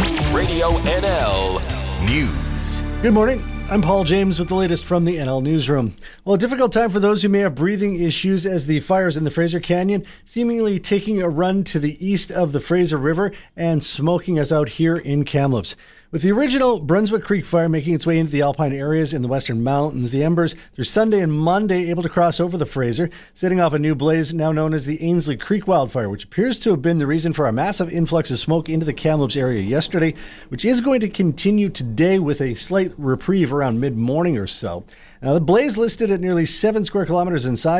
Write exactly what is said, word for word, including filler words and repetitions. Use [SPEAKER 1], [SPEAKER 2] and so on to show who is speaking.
[SPEAKER 1] Radio N L News.
[SPEAKER 2] Good morning. I'm Paul James with the latest from the N L Newsroom. Well, a difficult time for those who may have breathing issues as the fires in the Fraser Canyon seemingly taking a run to the east of the Fraser River and smoking us out here in Kamloops. With the original Brunswick Creek fire making its way into the alpine areas in the western mountains, the embers through Sunday and Monday able to cross over the Fraser, setting off a new blaze now known as the Ainslie Creek wildfire, which appears to have been the reason for a massive influx of smoke into the Kamloops area yesterday, which is going to continue today with a slight reprieve around mid-morning or so. Now, the blaze listed at nearly seven square kilometers in size